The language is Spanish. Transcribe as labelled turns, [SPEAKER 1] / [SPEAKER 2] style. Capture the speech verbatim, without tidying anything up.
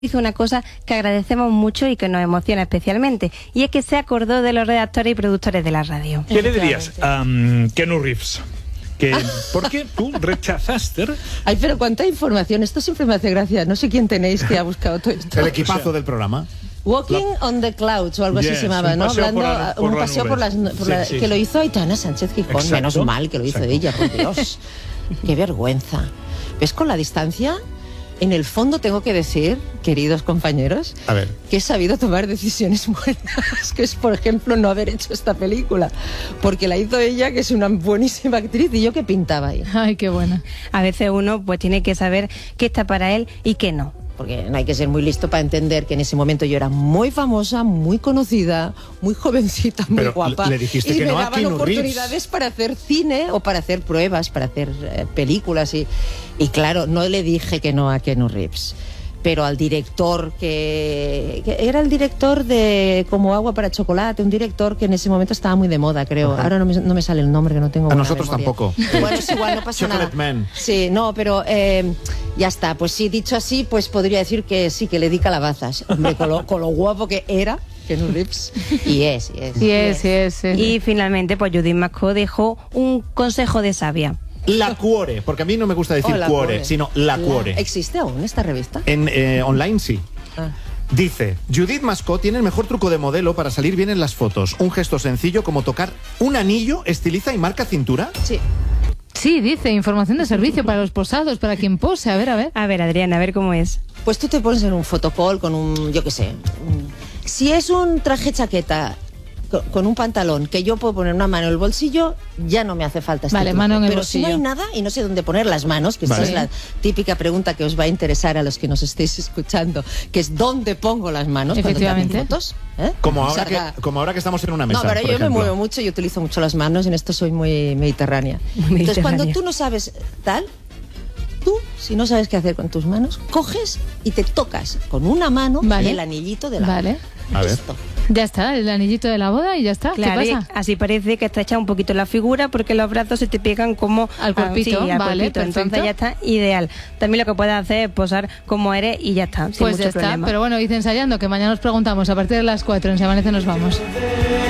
[SPEAKER 1] hizo una cosa que agradecemos mucho y que nos emociona especialmente, y es que se acordó de los redactores y productores de la radio.
[SPEAKER 2] ¿Qué le dirías a um, Keanu Reeves? Que, ¿Por qué tú rechazaste?
[SPEAKER 3] Ay, pero cuánta información. Esto siempre me hace gracia. No sé quién tenéis que ha buscado todo esto.
[SPEAKER 4] El equipazo o sea, del programa.
[SPEAKER 3] Walking la... on the Clouds o algo
[SPEAKER 2] yes,
[SPEAKER 3] así se llamaba, ¿no? Hablando
[SPEAKER 2] la, por
[SPEAKER 3] un paseo por las, por la, sí, sí, que lo hizo Aitana Sánchez Gijón. Exacto, menos mal que lo hizo exacto. ella, por Dios. Qué vergüenza. ¿Ves con la distancia? En el fondo tengo que decir, queridos compañeros,
[SPEAKER 4] a ver,
[SPEAKER 3] que he sabido tomar decisiones buenas, que es, por ejemplo, no haber hecho esta película, porque la hizo ella, que es una buenísima actriz, y yo que pintaba ahí.
[SPEAKER 1] Ay, qué buena. A veces uno pues tiene que saber qué está para él y qué no.
[SPEAKER 3] Porque no hay que ser muy listo para entender que en ese momento yo era muy famosa, muy conocida, muy jovencita, muy
[SPEAKER 4] Pero
[SPEAKER 3] guapa.
[SPEAKER 4] Le dijiste
[SPEAKER 3] y
[SPEAKER 4] que
[SPEAKER 3] me
[SPEAKER 4] no a
[SPEAKER 3] daban
[SPEAKER 4] Keanu
[SPEAKER 3] oportunidades
[SPEAKER 4] Reeves.
[SPEAKER 3] para hacer cine o para hacer pruebas, para hacer eh, películas. Y, y claro, no le dije que no a Keanu Reeves. Pero al director que, que era el director de Como agua para chocolate, un director que en ese momento estaba muy de moda, creo. Ajá. Ahora no me, no me sale el nombre, que no tengo.
[SPEAKER 4] A nosotros
[SPEAKER 3] memoria.
[SPEAKER 4] tampoco.
[SPEAKER 3] Bueno, es igual, no pasa nada.
[SPEAKER 4] Man.
[SPEAKER 3] Sí, no, pero eh, ya está. Pues sí, dicho así, pues podría decir que sí, que le di calabazas. Hombre, con lo, con lo guapo que era. Keanu Reeves. Y es, y es.
[SPEAKER 1] Y es, y es, es. Y finalmente, pues Judith Mascó dejó un consejo de sabia.
[SPEAKER 4] La Cuore, porque a mí no me gusta decir
[SPEAKER 3] oh,
[SPEAKER 4] Cuore,
[SPEAKER 3] cuore,
[SPEAKER 4] sino La Cuore.
[SPEAKER 3] ¿Existe aún esta revista?
[SPEAKER 4] En eh, online sí.
[SPEAKER 3] Ah.
[SPEAKER 4] Dice, Judith Mascó tiene el mejor truco de modelo para salir bien en las fotos. Un gesto sencillo como tocar un anillo, estiliza y marca cintura.
[SPEAKER 3] Sí.
[SPEAKER 5] Sí, dice, información de servicio para los posados, para quien pose. A ver, a ver.
[SPEAKER 1] A ver, Adriana, a ver cómo es.
[SPEAKER 3] Pues tú te pones en un fotocall con un, yo qué sé. Un, si es un traje chaqueta con, con un pantalón que yo puedo poner una mano en el bolsillo, ya no me hace falta este
[SPEAKER 5] Vale,
[SPEAKER 3] truco.
[SPEAKER 5] mano en el
[SPEAKER 3] Pero
[SPEAKER 5] bolsillo.
[SPEAKER 3] si no hay nada y no sé dónde poner las manos, que vale. Esa es la típica pregunta que os va a interesar a los que nos estéis escuchando, que es ¿dónde pongo las manos?
[SPEAKER 5] Efectivamente.
[SPEAKER 3] Cuando te hacen fotos? ¿Eh?
[SPEAKER 4] Como, ahora que, como ahora que estamos en una mesa.
[SPEAKER 3] No, pero yo
[SPEAKER 4] ejemplo.
[SPEAKER 3] me muevo mucho y utilizo mucho las manos, en esto soy muy mediterránea.
[SPEAKER 1] mediterránea.
[SPEAKER 3] Entonces, cuando tú no sabes tal, tú, si no sabes qué hacer con tus manos, coges y te tocas con una mano
[SPEAKER 5] vale.
[SPEAKER 3] el anillito de la
[SPEAKER 5] vale.
[SPEAKER 3] boda.
[SPEAKER 4] A ver.
[SPEAKER 3] Esto.
[SPEAKER 5] Ya está, el anillito de la boda y ya está.
[SPEAKER 1] Claro,
[SPEAKER 5] ¿qué pasa?
[SPEAKER 1] Así parece que está hecha un poquito la figura porque los brazos se te pegan como
[SPEAKER 5] al cuerpito,
[SPEAKER 1] ah, sí, al
[SPEAKER 5] vale,
[SPEAKER 1] cuerpito. Entonces ya está ideal. También lo que puedes hacer es posar como eres y ya está, sin
[SPEAKER 5] pues
[SPEAKER 1] mucho
[SPEAKER 5] ya está,
[SPEAKER 1] problema.
[SPEAKER 5] pero bueno, dice ensayando que mañana nos preguntamos a partir de las cuatro en Se Amanece nos vamos.